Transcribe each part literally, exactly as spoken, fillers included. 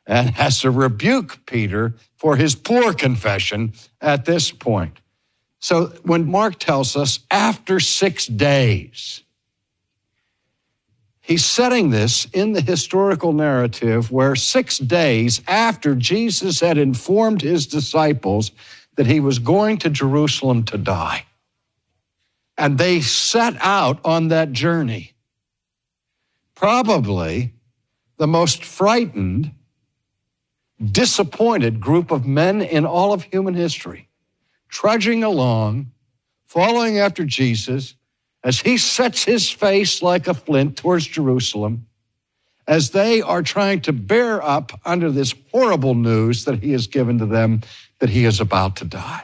and has to rebuke Peter for his poor confession at this point. So when Mark tells us after six days, he's setting this in the historical narrative where six days after Jesus had informed his disciples that he was going to Jerusalem to die, and they set out on that journey, probably the most frightened, disappointed group of men in all of human history, trudging along, following after Jesus as he sets his face like a flint towards Jerusalem, as they are trying to bear up under this horrible news that he has given to them that he is about to die.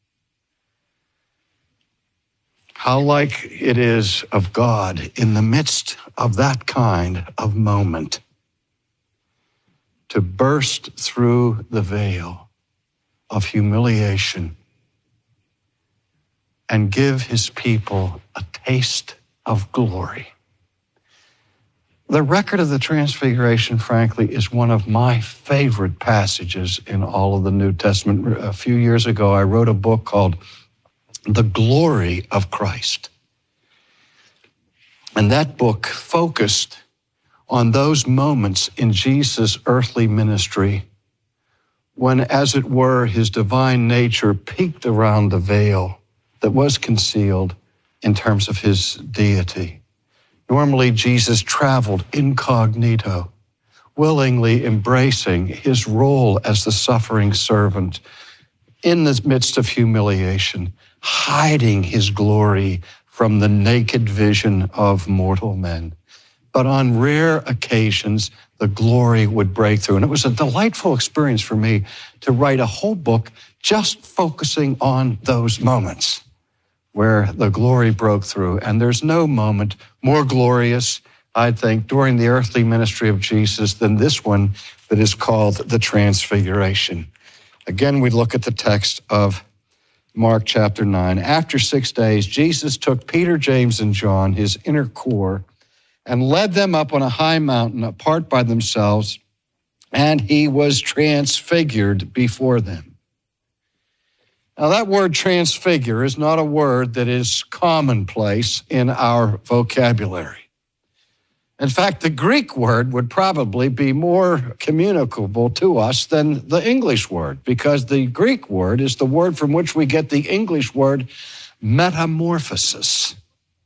How like it is of God in the midst of that kind of moment to burst through the veil of humiliation and give his people a taste of glory. The record of the Transfiguration, frankly, is one of my favorite passages in all of the New Testament. A few years ago, I wrote a book called The Glory of Christ. And that book focused on those moments in Jesus' earthly ministry when, as it were, his divine nature peeked around the veil that was concealed in terms of his deity. Normally, Jesus traveled incognito, willingly embracing his role as the suffering servant in the midst of humiliation, hiding his glory from the naked vision of mortal men. But on rare occasions, the glory would break through. And it was a delightful experience for me to write a whole book just focusing on those moments where the glory broke through. And there's no moment more glorious, I think, during the earthly ministry of Jesus than this one that is called the Transfiguration. Again, we look at the text of Mark chapter nine. After six days, Jesus took Peter, James, and John, his inner core, and led them up on a high mountain apart by themselves, and he was transfigured before them. Now, that word transfigure is not a word that is commonplace in our vocabulary. In fact, the Greek word would probably be more communicable to us than the English word, because the Greek word is the word from which we get the English word metamorphosis.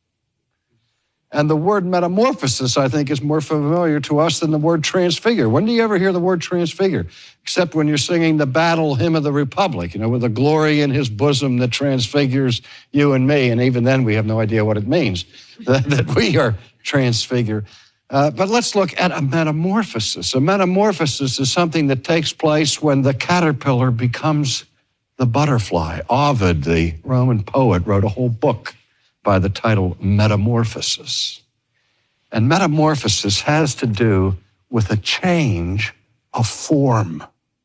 And the word metamorphosis, I think, is more familiar to us than the word transfigure. When do you ever hear the word transfigure? Except when you're singing the battle hymn of the Republic, you know, with the glory in his bosom that transfigures you and me. And even then, we have no idea what it means, that, that we are transfigured. Uh, but let's look at a metamorphosis. A metamorphosis is something that takes place when the caterpillar becomes the butterfly. Ovid, the Roman poet, wrote a whole book by the title Metamorphosis. And metamorphosis has to do with a change of form.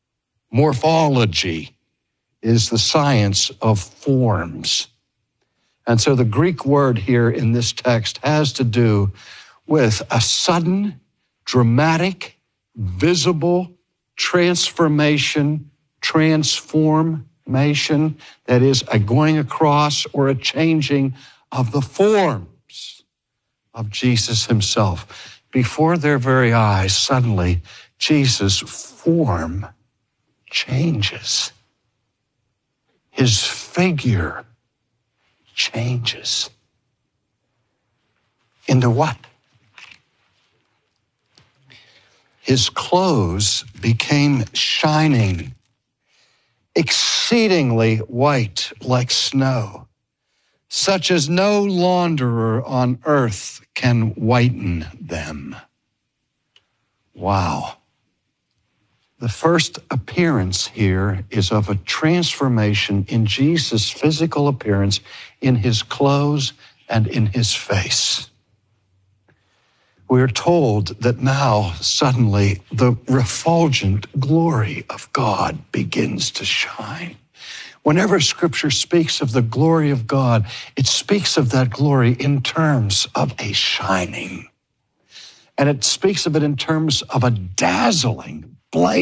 Morphology is the science of forms. And so the Greek word here in this text has to do with a sudden, dramatic, visible transformation, transformation, that is a going across or a changing of the forms of Jesus himself. Before their very eyes, suddenly, Jesus' form changes. His figure changes. Into what? His clothes became shining, exceedingly white like snow, such as no launderer on earth can whiten them. Wow. The first appearance here is of a transformation in Jesus' physical appearance, in his clothes and in his face. We are told that now suddenly the refulgent glory of God begins to shine. Whenever Scripture speaks of the glory of God, it speaks of that glory in terms of a shining. And it speaks of it in terms of a dazzling, blazing